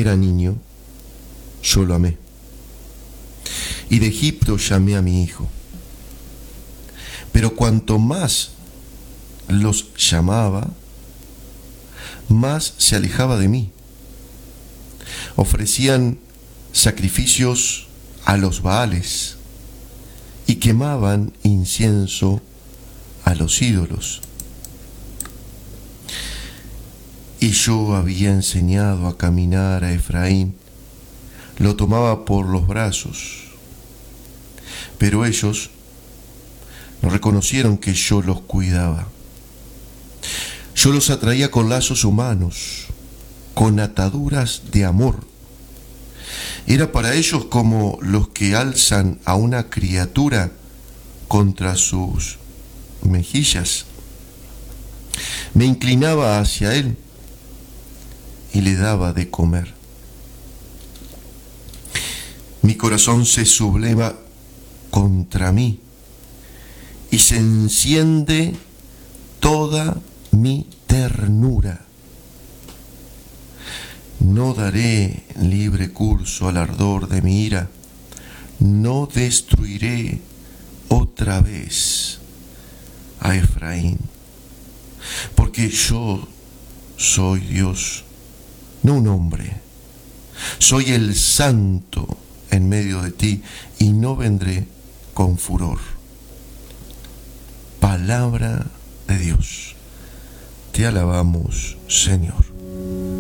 era niño, yo lo amé. Y de Egipto llamé a mi hijo. Pero cuanto más los llamaba, más se alejaba de mí. Ofrecían sacrificios a los Baales y quemaban incienso a los ídolos. Y yo había enseñado a caminar a Efraín, lo tomaba por los brazos, pero ellos no reconocieron que yo los cuidaba. Yo los atraía con lazos humanos, con ataduras de amor. Era para ellos como los que alzan a una criatura contra sus mejillas. Me inclinaba hacia él y le daba de comer. Mi corazón se subleva contra mí y se enciende toda mi ternura. No daré libre curso al ardor de mi ira, no destruiré otra vez a Efraín, porque yo soy Dios, no un hombre. Soy el santo en medio de ti y no vendré con furor. Palabra de Dios. Te alabamos, Señor.